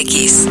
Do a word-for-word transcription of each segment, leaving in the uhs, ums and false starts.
x.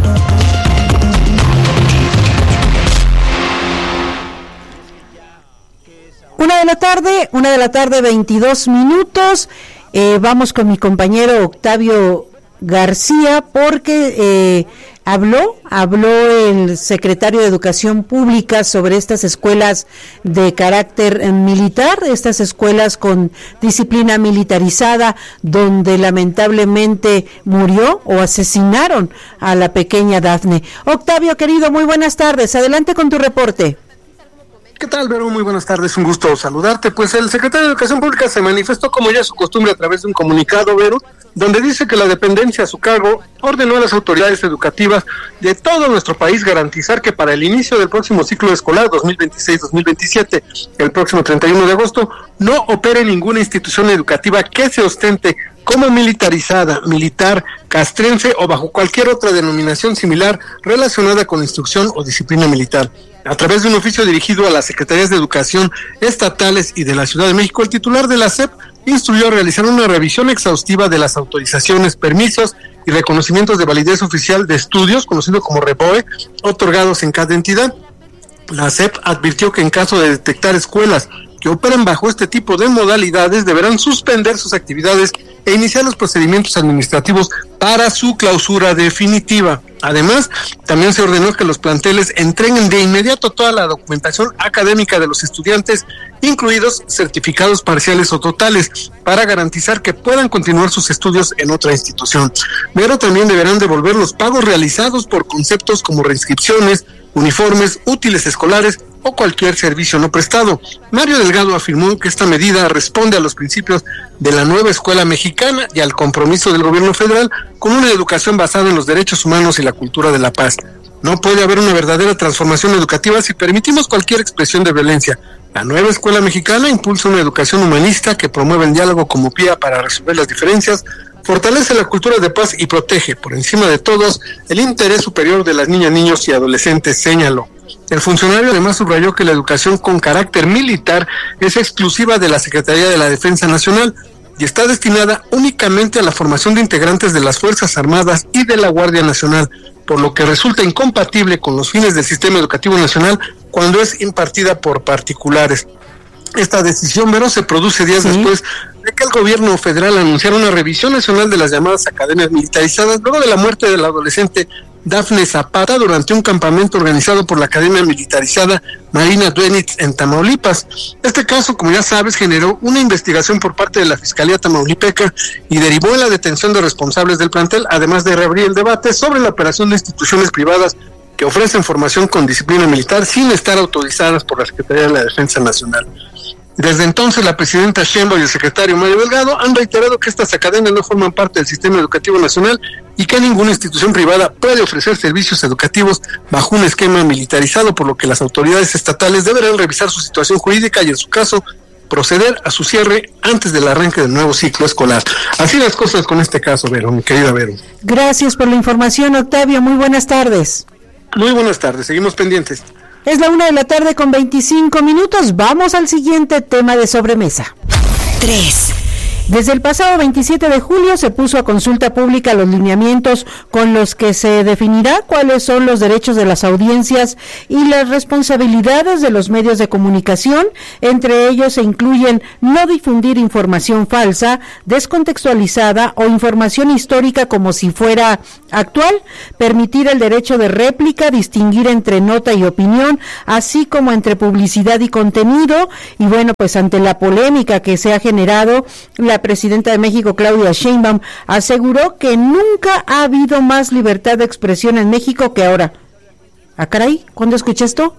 Una de la tarde, una de la tarde, veintidós minutos. Eh, vamos con mi compañero Octavio García porque eh, habló, habló el secretario de Educación Pública sobre estas escuelas de carácter militar, estas escuelas con disciplina militarizada, donde lamentablemente murió o asesinaron a la pequeña Dafne. Octavio, querido, muy buenas tardes. Adelante con tu reporte. ¿Qué tal, Vero? Muy buenas tardes, un gusto saludarte. Pues el secretario de Educación Pública se manifestó, como ya es su costumbre, a través de un comunicado, Vero, donde dice que la dependencia a su cargo ordenó a las autoridades educativas de todo nuestro país garantizar que para el inicio del próximo ciclo escolar dos mil veintiséis dos mil veintisiete, el próximo treinta y uno de agosto, no opere ninguna institución educativa que se ostente como militarizada, militar, castrense o bajo cualquier otra denominación similar relacionada con instrucción o disciplina militar. A través de un oficio dirigido a las Secretarías de Educación estatales y de la Ciudad de México, el titular de la S E P instruyó a realizar una revisión exhaustiva de las autorizaciones, permisos y reconocimientos de validez oficial de estudios, conocido como REPOE, otorgados en cada entidad. La S E P advirtió que en caso de detectar escuelas que operan bajo este tipo de modalidades, deberán suspender sus actividades e iniciar los procedimientos administrativos para su clausura definitiva. Además, también se ordenó que los planteles entreguen de inmediato toda la documentación académica de los estudiantes, incluidos certificados parciales o totales, para garantizar que puedan continuar sus estudios en otra institución. Pero también deberán devolver los pagos realizados por conceptos como reinscripciones, uniformes, útiles escolares o cualquier servicio no prestado. Mario Delgado afirmó que esta medida responde a los principios de la nueva escuela mexicana y al compromiso del gobierno federal con una educación basada en los derechos humanos y la cultura de la paz. No puede haber una verdadera transformación educativa si permitimos cualquier expresión de violencia. La nueva escuela mexicana impulsa una educación humanista que promueve el diálogo como vía para resolver las diferencias, fortalece la cultura de paz y protege, por encima de todos, el interés superior de las niñas, niños y adolescentes, señaló. El funcionario además subrayó que la educación con carácter militar es exclusiva de la Secretaría de la Defensa Nacional y está destinada únicamente a la formación de integrantes de las Fuerzas Armadas y de la Guardia Nacional, por lo que resulta incompatible con los fines del sistema educativo nacional cuando es impartida por particulares. Esta decisión, Vero, se produce días sí. después de que el gobierno federal anunciara una revisión nacional de las llamadas academias militarizadas luego de la muerte del adolescente Dafne Zapata durante un campamento organizado por la Academia Militarizada Marina Duenitz en Tamaulipas. Este caso, como ya sabes, generó una investigación por parte de la Fiscalía Tamaulipeca y derivó en la detención de responsables del plantel, además de reabrir el debate sobre la operación de instituciones privadas que ofrecen formación con disciplina militar sin estar autorizadas por la Secretaría de la Defensa Nacional. Desde entonces, la presidenta Sheinbaum y el secretario Mario Delgado han reiterado que estas academias no forman parte del sistema educativo nacional y que ninguna institución privada puede ofrecer servicios educativos bajo un esquema militarizado, por lo que las autoridades estatales deberán revisar su situación jurídica y, en su caso, proceder a su cierre antes del arranque del nuevo ciclo escolar. Así las cosas con este caso, Vero, mi querida Vero. Gracias por la información, Octavio. Muy buenas tardes. Muy buenas tardes. Seguimos pendientes. Es la una de la tarde con veinticinco minutos. Vamos al siguiente tema de sobremesa. tres. Desde el pasado veintisiete de julio se puso a consulta pública los lineamientos con los que se definirá cuáles son los derechos de las audiencias y las responsabilidades de los medios de comunicación. Entre ellos se incluyen no difundir información falsa, descontextualizada o información histórica como si fuera actual, permitir el derecho de réplica, distinguir entre nota y opinión, así como entre publicidad y contenido. Y bueno, pues ante la polémica que se ha generado, la presidenta de México, Claudia Sheinbaum, aseguró que nunca ha habido más libertad de expresión en México que ahora. ¿Ah, caray? ¿Cuándo escuché esto?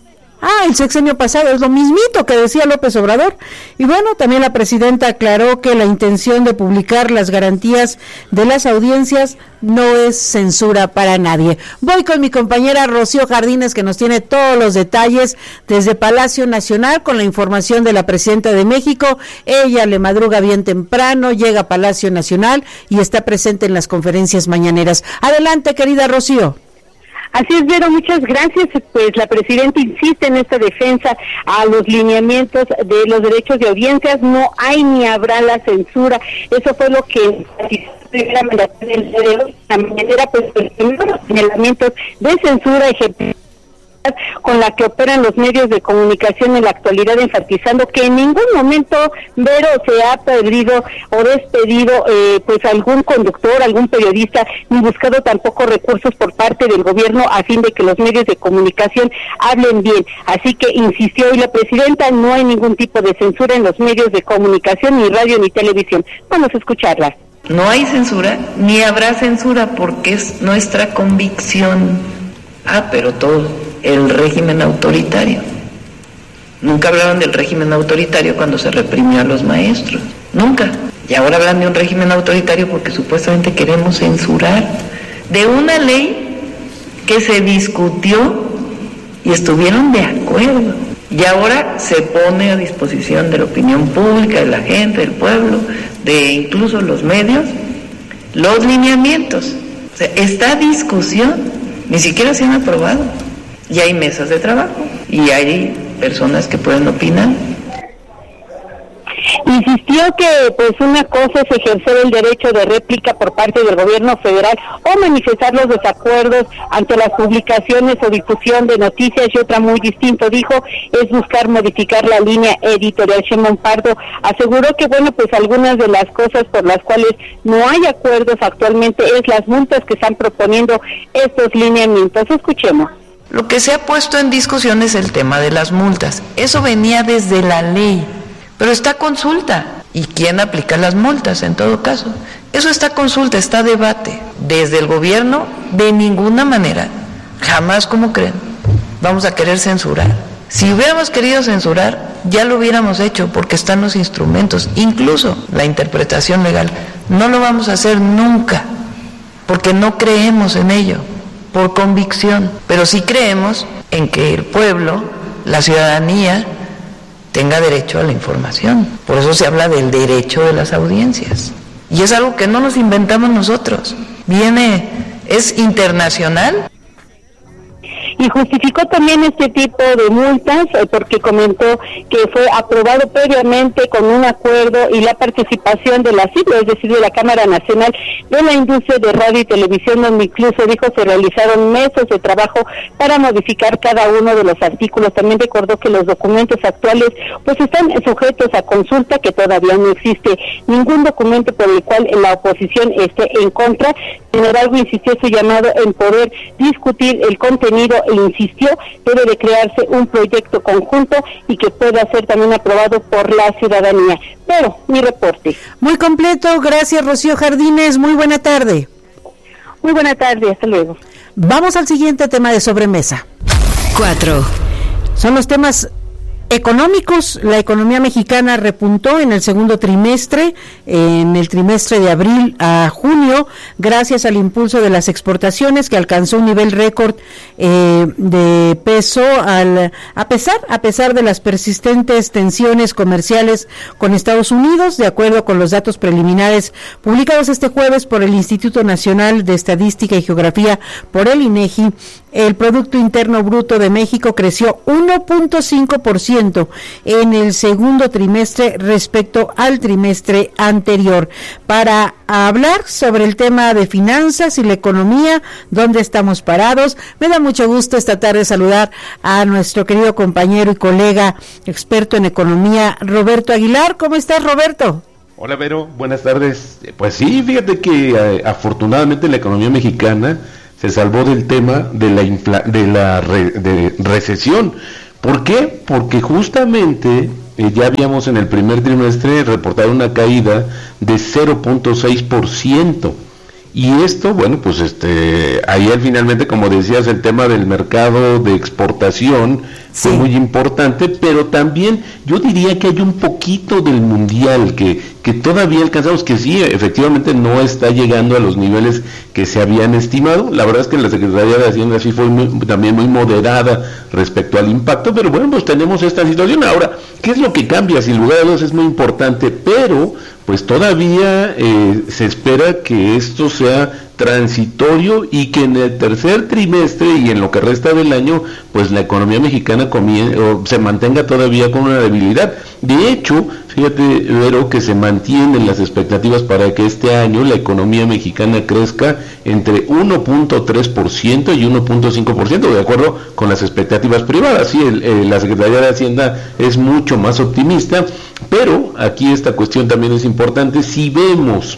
Ah, el sexenio pasado, es lo mismito que decía López Obrador. Y bueno, también la presidenta aclaró que la intención de publicar las garantías de las audiencias no es censura para nadie. Voy con mi compañera Rocío Jardines, que nos tiene todos los detalles desde Palacio Nacional con la información de la presidenta de México. Ella le madruga bien temprano, llega a Palacio Nacional y está presente en las conferencias mañaneras. Adelante, querida Rocío. Así es, Vero, muchas gracias. Pues la presidenta insiste en esta defensa a los lineamientos de los derechos de audiencias. No hay ni habrá la censura. Eso fue lo que la mandataria del día de hoy, la mañanera, pues los señalamientos de censura ejemplares con la que operan los medios de comunicación en la actualidad, enfatizando que en ningún momento, Vero, se ha perdido o despedido eh, pues algún conductor, algún periodista, ni buscado tampoco recursos por parte del gobierno a fin de que los medios de comunicación hablen bien. Así que insistió hoy la presidenta, no hay ningún tipo de censura en los medios de comunicación, ni radio ni televisión. Vamos a escucharla. No hay censura, ni habrá censura, porque es nuestra convicción. Ah, pero todo el régimen autoritario. Nunca hablaron del régimen autoritario cuando se reprimió a los maestros. Nunca. Y ahora hablan de un régimen autoritario porque supuestamente queremos censurar de una ley que se discutió y estuvieron de acuerdo. Y ahora se pone a disposición de la opinión pública, de la gente, del pueblo, de incluso los medios, los lineamientos. O sea, esta discusión ni siquiera se han aprobado. Y hay mesas de trabajo y hay personas que pueden opinar. Insistió que pues una cosa es ejercer el derecho de réplica por parte del gobierno federal o manifestar los desacuerdos ante las publicaciones o difusión de noticias, y otra muy distinto, dijo, es buscar modificar la línea editorial. Sheinbaum Pardo aseguró que bueno, pues algunas de las cosas por las cuales no hay acuerdos actualmente es las multas que están proponiendo estos lineamientos. Escuchemos. Lo que se ha puesto en discusión es el tema de las multas. Eso venía desde la ley, pero está a consulta. ¿Y quién aplica las multas en todo caso? Eso está a consulta, está a debate. Desde el gobierno, de ninguna manera, jamás, como creen, vamos a querer censurar. Si hubiéramos querido censurar, ya lo hubiéramos hecho, porque están los instrumentos, incluso la interpretación legal. No lo vamos a hacer nunca, porque no creemos en ello, por convicción, pero sí creemos en que el pueblo, la ciudadanía, tenga derecho a la información. Por eso se habla del derecho de las audiencias. Y es algo que no nos inventamos nosotros. Viene, es internacional. Y justificó también este tipo de multas eh, porque comentó que fue aprobado previamente con un acuerdo y la participación de la C I B, es decir, de la Cámara Nacional de la Industria de Radio y Televisión, donde incluso dijo se realizaron meses de trabajo para modificar cada uno de los artículos. También recordó que los documentos actuales pues están sujetos a consulta, que todavía no existe ningún documento por el cual la oposición esté en contra. Sin embargo, insistió su llamado en poder discutir el contenido e insistió debe de crearse un proyecto conjunto y que pueda ser también aprobado por la ciudadanía. Pero mi reporte. Muy completo, gracias Rocío Jardines, muy buena tarde. Muy buena tarde, hasta luego. Vamos al siguiente tema de sobremesa. Cuatro. Son los temas económicos. La economía mexicana repuntó en el segundo trimestre, en el trimestre de abril a junio, gracias al impulso de las exportaciones, que alcanzó un nivel récord eh, de peso al, a pesar, a pesar de las persistentes tensiones comerciales con Estados Unidos, de acuerdo con los datos preliminares publicados este jueves por el Instituto Nacional de Estadística y Geografía, por el INEGI. El Producto Interno Bruto de México creció uno punto cinco por ciento en el segundo trimestre respecto al trimestre anterior. Para hablar sobre el tema de finanzas y la economía, dónde estamos parados, me da mucho gusto esta tarde saludar a nuestro querido compañero y colega experto en economía, Roberto Aguilar. ¿Cómo estás, Roberto? Hola, Vero, buenas tardes. Pues sí, fíjate que eh, afortunadamente la economía mexicana se salvó del tema de la infla, de la re, de recesión. ¿Por qué? Porque justamente eh, ya habíamos en el primer trimestre reportado una caída de cero punto seis por ciento. Y esto, bueno, pues este, ayer finalmente, como decías, el tema del mercado de exportación sí. fue muy importante, pero también yo diría que hay un poquito del mundial que, que todavía alcanzamos, que sí, efectivamente no está llegando a los niveles que se habían estimado. La verdad es que la Secretaría de Hacienda sí fue muy, también muy moderada respecto al impacto, pero bueno, pues tenemos esta situación. Ahora, ¿qué es lo que cambia? Sin lugar a dudas es muy importante, pero pues todavía eh, se espera que esto sea transitorio y que en el tercer trimestre y en lo que resta del año, pues la economía mexicana comien- o se mantenga todavía con una debilidad. De hecho, fíjate, Vero, que se mantienen las expectativas para que este año la economía mexicana crezca entre uno punto tres por ciento y uno punto cinco por ciento, de acuerdo con las expectativas privadas. Sí, el, el, la Secretaría de Hacienda es mucho más optimista, pero aquí esta cuestión también es importante. Si vemos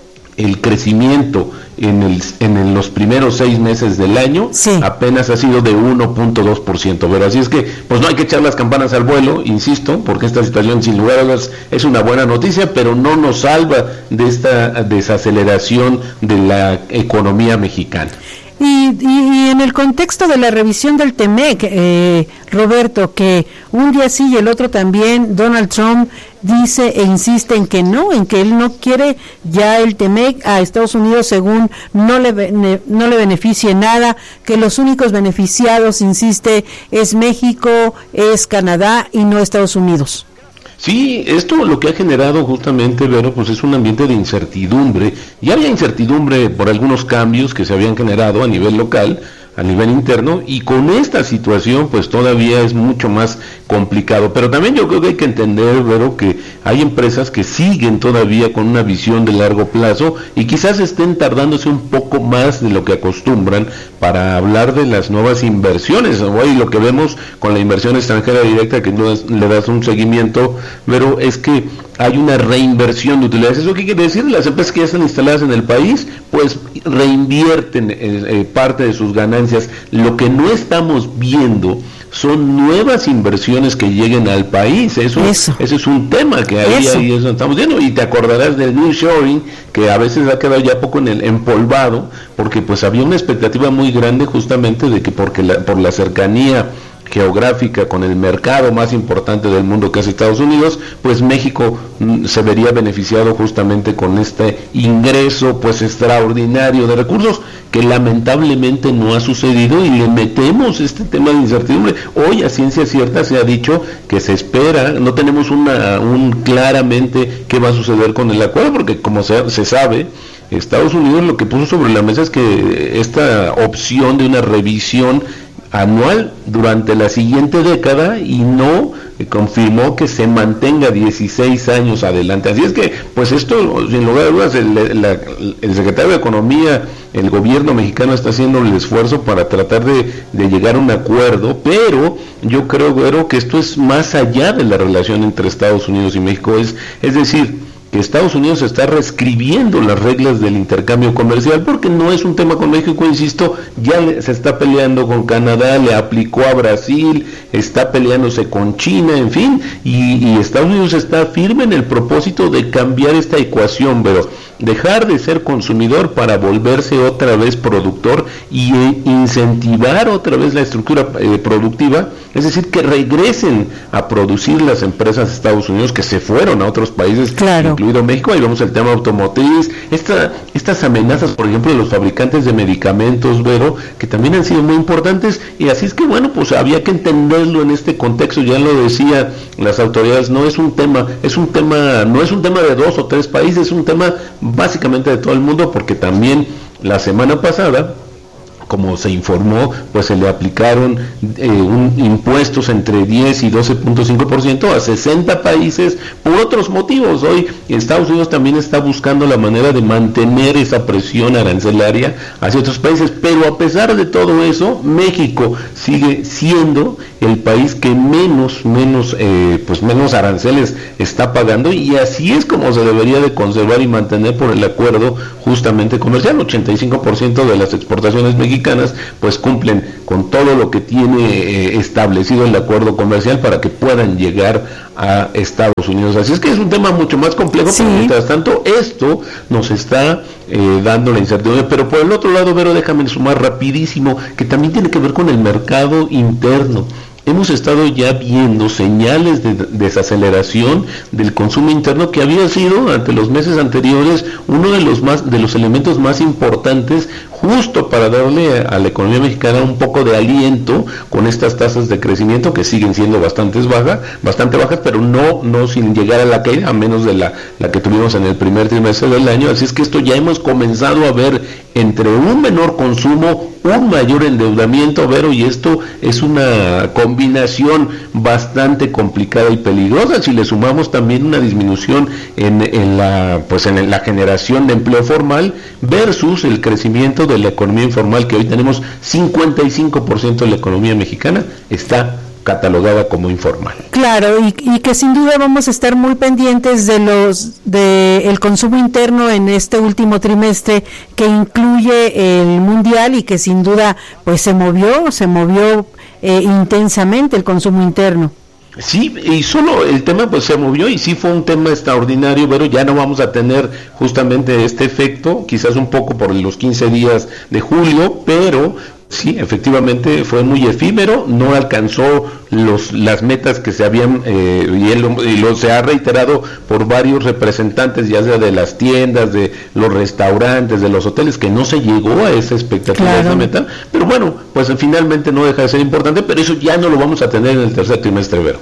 el crecimiento en, el, en el, los primeros seis meses del año, sí, apenas ha sido de uno punto dos por ciento, pero así es que pues no hay que echar las campanas al vuelo, insisto, porque esta situación sin lugar a dudas es una buena noticia, pero no nos salva de esta desaceleración de la economía mexicana. Y, y, y en el contexto de la revisión del TEMEC, eh, Roberto, que un día sí y el otro también, Donald Trump dice e insiste en que no, en que él no quiere ya el TEMEC a Estados Unidos, según no le bene, no le beneficie nada, que los únicos beneficiados, insiste, es México, es Canadá y no Estados Unidos. Sí, esto lo que ha generado justamente, Vero, pues es un ambiente de incertidumbre. Ya había incertidumbre por algunos cambios que se habían generado a nivel local, a nivel interno, y con esta situación pues todavía es mucho más complicado. Pero también yo creo que hay que entender, Vero, que hay empresas que siguen todavía con una visión de largo plazo y quizás estén tardándose un poco más de lo que acostumbran para hablar de las nuevas inversiones. Hoy lo que vemos con la inversión extranjera directa, que no es, le das un seguimiento, Vero, es que hay una reinversión de utilidades. ¿Eso qué quiere decir? Las empresas que ya están instaladas en el país, pues reinvierten eh, eh, parte de sus ganancias. Lo que no estamos viendo son nuevas inversiones que lleguen al país. Eso, eso. Ese es un tema que ahí, ahí eso estamos viendo. Y te acordarás del nearshoring, que a veces ha quedado ya poco en el empolvado, porque pues había una expectativa muy grande justamente de que porque la, por la cercanía geográfica con el mercado más importante del mundo, que es Estados Unidos, pues México mm, se vería beneficiado justamente con este ingreso pues extraordinario de recursos, que lamentablemente no ha sucedido, y le metemos este tema de incertidumbre. Hoy a ciencia cierta se ha dicho que se espera, no tenemos una un claramente qué va a suceder con el acuerdo, porque como se, se sabe, Estados Unidos lo que puso sobre la mesa es que esta opción de una revisión anual durante la siguiente década, y no eh, confirmó que se mantenga dieciséis años adelante. Así es que, pues esto, sin lugar a dudas, el, la, el secretario de Economía, el gobierno mexicano está haciendo el esfuerzo para tratar de, de llegar a un acuerdo, pero yo creo, Güero, que esto es más allá de la relación entre Estados Unidos y México, es, es decir, que Estados Unidos está reescribiendo las reglas del intercambio comercial, porque no es un tema con México, insisto, ya le, se está peleando con Canadá, le aplicó a Brasil, está peleándose con China, en fin, y, y Estados Unidos está firme en el propósito de cambiar esta ecuación, pero dejar de ser consumidor para volverse otra vez productor y eh, incentivar otra vez la estructura eh, productiva, es decir, que regresen a producir las empresas de Estados Unidos que se fueron a otros países, claro, incluido México. Ahí vemos el tema automotriz, esta, estas amenazas, por ejemplo, de los fabricantes de medicamentos, Vero, que también han sido muy importantes, y así es que, bueno, pues había que entenderlo en este contexto. Ya lo decía las autoridades, no es un tema, es un tema, no es un tema de dos o tres países, es un tema básicamente de todo el mundo, porque también la semana pasada, como se informó, pues se le aplicaron eh, un, impuestos entre diez y doce punto cinco por ciento a sesenta países por otros motivos. Hoy Estados Unidos también está buscando la manera de mantener esa presión arancelaria hacia otros países, pero a pesar de todo eso, México sigue siendo el país que menos, menos, eh, pues menos aranceles está pagando, y así es como se debería de conservar y mantener por el acuerdo justamente comercial. ochenta y cinco por ciento de las exportaciones mexicanas pues cumplen con todo lo que tiene eh, establecido el acuerdo comercial para que puedan llegar a Estados Unidos. Así es que es un tema mucho más complejo, sí, pero mientras tanto esto nos está eh, dando la incertidumbre. Pero por el otro lado, Vero, déjame sumar rapidísimo que también tiene que ver con el mercado interno. Hemos estado ya viendo señales de desaceleración del consumo interno, que había sido ante los meses anteriores uno de los más de los elementos más importantes justo para darle a la economía mexicana un poco de aliento con estas tasas de crecimiento que siguen siendo bastante bajas, bastante bajas, pero no, no sin llegar a la caída, a menos de la, la que tuvimos en el primer trimestre del año. Así es que esto ya hemos comenzado a ver entre un menor consumo, un mayor endeudamiento, Vero, y esto es una combinación bastante complicada y peligrosa. Si le sumamos también una disminución en, en la pues en la generación de empleo formal versus el crecimiento de la economía informal, que hoy tenemos cincuenta y cinco por ciento de la economía mexicana está catalogada como informal. Claro, y, y que sin duda vamos a estar muy pendientes de los de el consumo interno en este último trimestre, que incluye el mundial, y que sin duda pues se movió, se movió eh, intensamente el consumo interno. Sí, y solo el tema pues se movió y sí fue un tema extraordinario, pero ya no vamos a tener justamente este efecto, quizás un poco por los quince días de julio, pero sí, efectivamente fue muy efímero, no alcanzó los las metas que se habían, eh, y, él, y lo se ha reiterado por varios representantes, ya sea de las tiendas, de los restaurantes, de los hoteles, que no se llegó a esa expectativa, claro, de esa meta, pero bueno, pues finalmente no deja de ser importante, pero eso ya no lo vamos a tener en el tercer trimestre, Vero.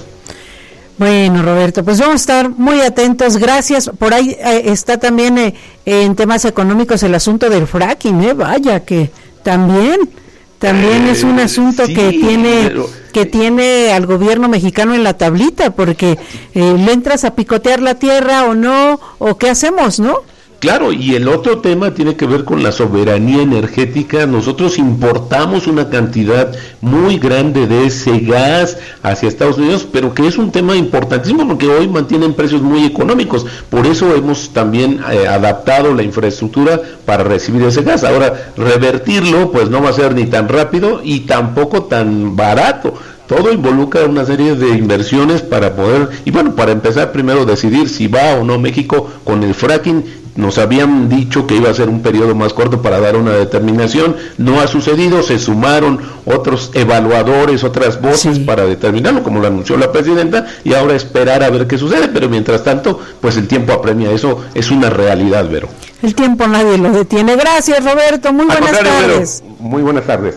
Bueno, Roberto, pues vamos a estar muy atentos, gracias. Por ahí eh, está también eh, en temas económicos el asunto del fracking, eh, vaya que también... También es un asunto sí, que tiene pero... que tiene al gobierno mexicano en la tablita, porque eh, le entras a picotear la tierra o no, o qué hacemos, ¿no? Claro, y el otro tema tiene que ver con la soberanía energética. Nosotros importamos una cantidad muy grande de ese gas hacia Estados Unidos, pero que es un tema importantísimo porque hoy mantienen precios muy económicos. Por eso hemos también eh, adaptado la infraestructura para recibir ese gas. Ahora, revertirlo pues no va a ser ni tan rápido y tampoco tan barato. Todo involucra una serie de inversiones para poder, y bueno, para empezar primero decidir si va o no México con el fracking. Nos habían dicho que iba a ser un periodo más corto para dar una determinación, no ha sucedido, se sumaron otros evaluadores, otras voces sí. para determinarlo, como lo anunció la presidenta, y ahora esperar a ver qué sucede, pero mientras tanto, pues el tiempo apremia, eso es una realidad, Vero. El tiempo nadie lo detiene. Gracias, Roberto, muy buenas tardes. Vero, muy buenas tardes.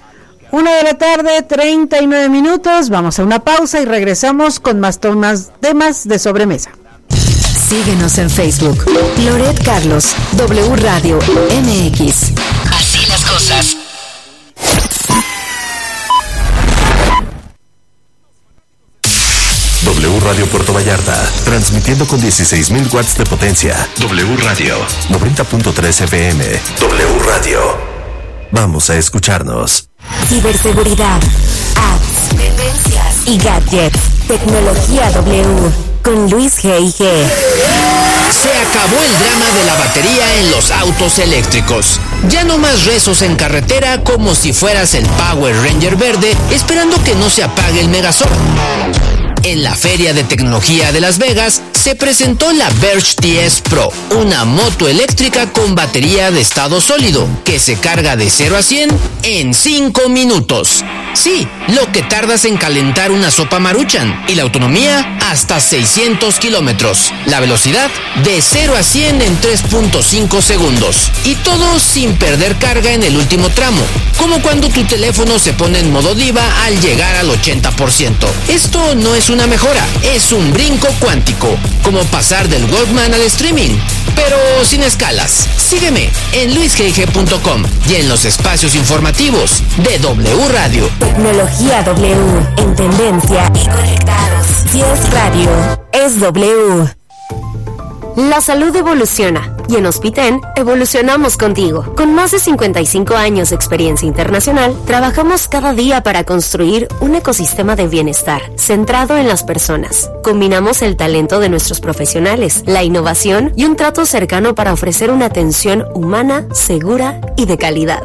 Una de la tarde, treinta y nueve minutos, vamos a una pausa y regresamos con más temas, temas de sobremesa. Síguenos en Facebook, Loret Carlos, W Radio M X. Así las cosas. W Radio Puerto Vallarta, transmitiendo con dieciséis mil watts de potencia. W Radio, noventa punto tres F M. W Radio. Vamos a escucharnos. Ciberseguridad, apps, tendencias y gadgets. Tecnología W. Con Luis G I G. Se acabó el drama de la batería en los autos eléctricos. Ya no más rezos en carretera como si fueras el Power Ranger verde esperando que no se apague el Megazord. En la Feria de Tecnología de Las Vegas se presentó la Verge T S Pro, una moto eléctrica con batería de estado sólido que se carga de cero a cien en cinco minutos. Sí, lo que tardas en calentar una sopa Maruchan, y la autonomía hasta seiscientos kilómetros. La velocidad de cero a cien en tres punto cinco segundos. Y todo sin perder carga en el último tramo, como cuando tu teléfono se pone en modo diva al llegar al ochenta por ciento. Esto no es una mejora, es un brinco cuántico, como pasar del Walkman al streaming, pero sin escalas. Sígueme en luis g g punto com y en los espacios informativos de W Radio. Tecnología W, en tendencia y conectados. Si es radio, es W. La salud evoluciona y en Hospiten evolucionamos contigo. Con más de cincuenta y cinco años de experiencia internacional, trabajamos cada día para construir un ecosistema de bienestar centrado en las personas. Combinamos el talento de nuestros profesionales, la innovación y un trato cercano para ofrecer una atención humana, segura y de calidad.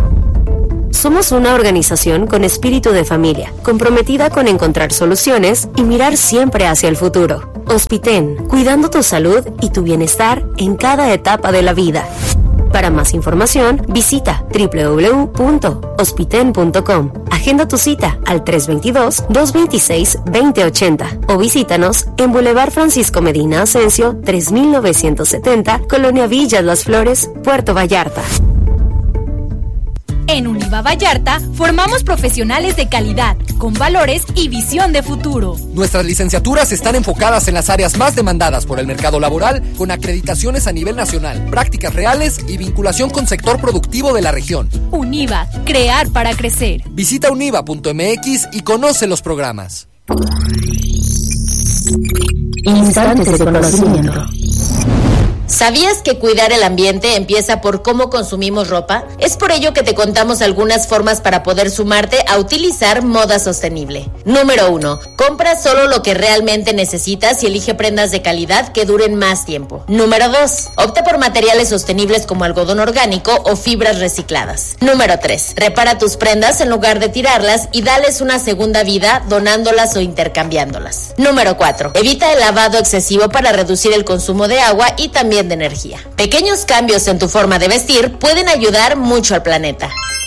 Somos una organización con espíritu de familia, comprometida con encontrar soluciones y mirar siempre hacia el futuro. Hospiten, cuidando tu salud y tu bienestar en cada etapa de la vida. Para más información, visita doble u doble u doble u punto hospiten punto com. Agenda tu cita al tres dos dos, dos dos seis, dos cero ocho cero o visítanos en Boulevard Francisco Medina Asensio, tres mil novecientos setenta, Colonia Villas Las Flores, Puerto Vallarta. En Univa Vallarta formamos profesionales de calidad, con valores y visión de futuro. Nuestras licenciaturas están enfocadas en las áreas más demandadas por el mercado laboral, con acreditaciones a nivel nacional, prácticas reales y vinculación con sector productivo de la región. Univa, crear para crecer. Visita univa punto m x y conoce los programas. Instantes de conocimiento. ¿Sabías que cuidar el ambiente empieza por cómo consumimos ropa? Es por ello que te contamos algunas formas para poder sumarte a utilizar moda sostenible. Número uno. Compra solo lo que realmente necesitas y elige prendas de calidad que duren más tiempo. Número dos. Opta por materiales sostenibles como algodón orgánico o fibras recicladas. Número tres. Repara tus prendas en lugar de tirarlas y dales una segunda vida donándolas o intercambiándolas. Número cuatro. Evita el lavado excesivo para reducir el consumo de agua y también de energía. Pequeños cambios en tu forma de vestir pueden ayudar mucho al planeta.